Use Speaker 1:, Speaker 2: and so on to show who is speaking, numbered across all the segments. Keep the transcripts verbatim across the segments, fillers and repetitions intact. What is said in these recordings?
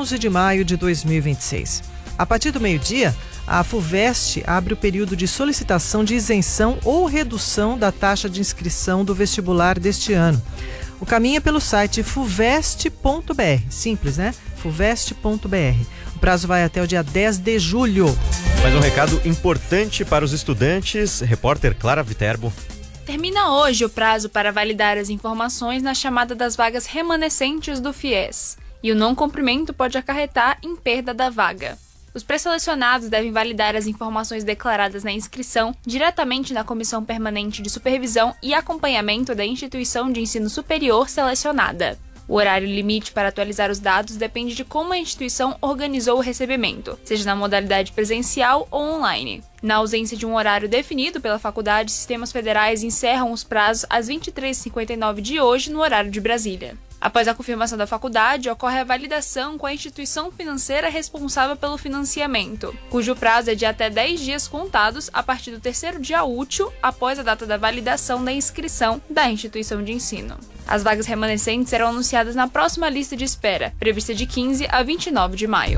Speaker 1: onze de maio de dois mil e vinte e seis. A partir do meio-dia, a FUVEST abre o período de solicitação de isenção ou redução da taxa de inscrição do vestibular deste ano. O caminho é pelo site fuvest ponto b r. Simples, né? fuvest ponto b r. O prazo vai até o dia dez de julho.
Speaker 2: Mais um recado importante para os estudantes. Repórter Clara Viterbo.
Speaker 3: Termina hoje o prazo para validar as informações na chamada das vagas remanescentes do FIES. E o não cumprimento pode acarretar em perda da vaga. Os pré-selecionados devem validar as informações declaradas na inscrição diretamente na Comissão Permanente de Supervisão e Acompanhamento da instituição de ensino superior selecionada. O horário limite para atualizar os dados depende de como a instituição organizou o recebimento, seja na modalidade presencial ou online. Na ausência de um horário definido pela faculdade, sistemas federais encerram os prazos às vinte e três e cinquenta e nove de hoje no horário de Brasília. Após a confirmação da faculdade, ocorre a validação com a instituição financeira responsável pelo financiamento, cujo prazo é de até dez dias contados a partir do terceiro dia útil após a data da validação da inscrição da instituição de ensino. As vagas remanescentes serão anunciadas na próxima lista de espera, prevista de quinze a vinte e nove de maio.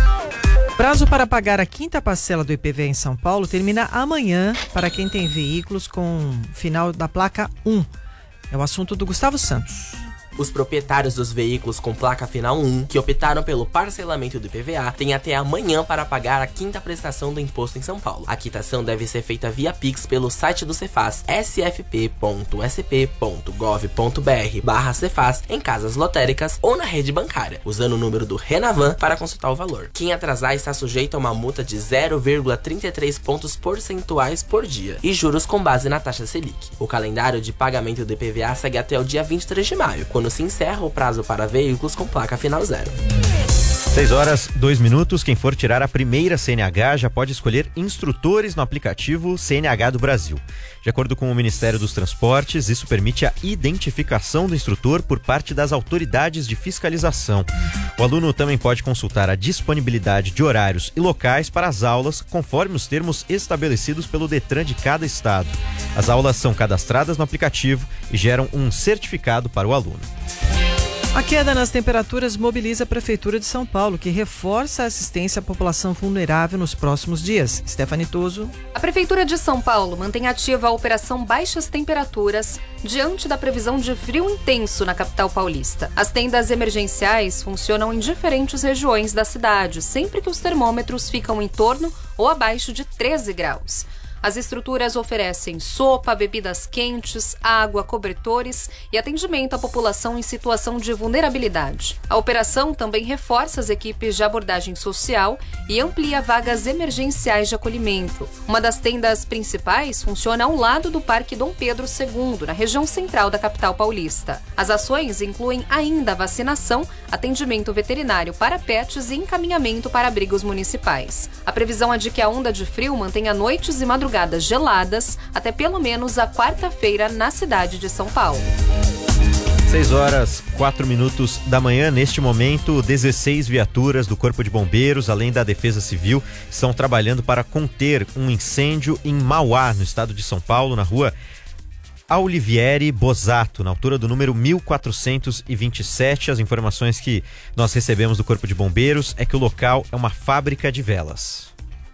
Speaker 1: Prazo para pagar a quinta parcela do I P V A em São Paulo termina amanhã para quem tem veículos com final da placa um. É o assunto do Gustavo Santos.
Speaker 4: Os proprietários dos veículos com placa final um, que optaram pelo parcelamento do I P V A, têm até amanhã para pagar a quinta prestação do imposto em São Paulo. A quitação deve ser feita via Pix pelo site do Cefaz, s f p ponto s p ponto gov ponto b r barra Cefaz, em casas lotéricas ou na rede bancária, usando o número do Renavan para consultar o valor. Quem atrasar está sujeito a uma multa de zero vírgula trinta e três pontos percentuais por dia e juros com base na taxa Selic. O calendário de pagamento do I P V A segue até o dia vinte e três de maio, quando se encerra o prazo para veículos com placa final zero.
Speaker 2: seis horas, dois minutos. Quem for tirar a primeira C N H já pode escolher instrutores no aplicativo C N H do Brasil. De acordo com o Ministério dos Transportes, isso permite a identificação do instrutor por parte das autoridades de fiscalização. O aluno também pode consultar a disponibilidade de horários e locais para as aulas, conforme os termos estabelecidos pelo Detran de cada estado. As aulas são cadastradas no aplicativo e geram um certificado para o aluno.
Speaker 1: A queda nas temperaturas mobiliza a Prefeitura de São Paulo, que reforça a assistência à população vulnerável nos próximos dias. Stephanie Toso.
Speaker 5: A Prefeitura de São Paulo mantém ativa a Operação Baixas Temperaturas diante da previsão de frio intenso na capital paulista. As tendas emergenciais funcionam em diferentes regiões da cidade, sempre que os termômetros ficam em torno ou abaixo de treze graus. As estruturas oferecem sopa, bebidas quentes, água, cobertores e atendimento à população em situação de vulnerabilidade. A operação também reforça as equipes de abordagem social e amplia vagas emergenciais de acolhimento. Uma das tendas principais funciona ao lado do Parque Dom Pedro segundo, na região central da capital paulista. As ações incluem ainda a vacinação, atendimento veterinário para pets e encaminhamento para abrigos municipais. A previsão é de que a onda de frio mantenha noites e madrugadas geladas até pelo menos a quarta-feira na cidade de São Paulo.
Speaker 2: seis horas, quatro minutos da manhã. Neste momento, dezesseis viaturas do Corpo de Bombeiros, além da Defesa Civil, estão trabalhando para conter um incêndio em Mauá, no estado de São Paulo, na rua Olivieri Bosato, na altura do número mil quatrocentos e vinte e sete. As informações que nós recebemos do Corpo de Bombeiros é que o local é uma fábrica de velas.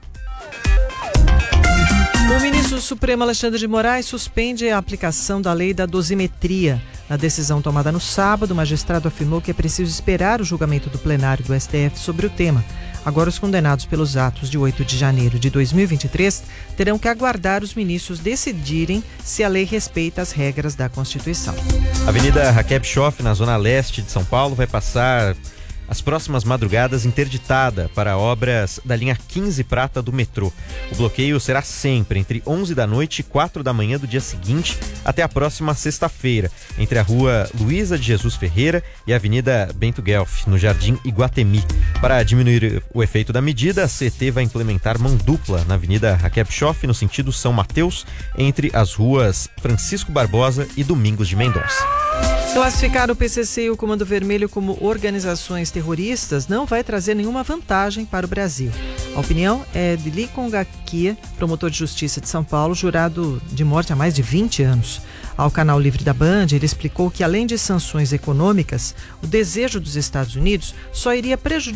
Speaker 1: O ministro Supremo Alexandre de Moraes suspende a aplicação da lei da dosimetria. Na decisão tomada no sábado, o magistrado afirmou que é preciso esperar o julgamento do plenário do S T F sobre o tema. Agora, os condenados pelos atos de oito de janeiro de dois mil e vinte e três terão que aguardar os ministros decidirem se a lei respeita as regras da Constituição.
Speaker 2: A Avenida Raquel Schoff, na zona leste de São Paulo, vai passar as próximas madrugadas interditada para obras da linha quinze prata do metrô. O bloqueio será sempre entre onze da noite e quatro da manhã do dia seguinte até a próxima sexta-feira, entre a rua Luísa de Jesus Ferreira e a Avenida Bento Guelph, no Jardim Iguatemi. Para diminuir o efeito da medida, a C T vai implementar mão dupla na Avenida Raquel Schoff, no sentido São Mateus, entre as ruas Francisco Barbosa e Domingos de Mendonça.
Speaker 1: Classificar o P C C e o Comando Vermelho como organizações terroristas não vai trazer nenhuma vantagem para o Brasil. A opinião é de Lincoln Gakia, promotor de justiça de São Paulo, jurado de morte há mais de vinte anos. Ao canal Livre da Band, ele explicou que, além de sanções econômicas, o desejo dos Estados Unidos só iria prejudicar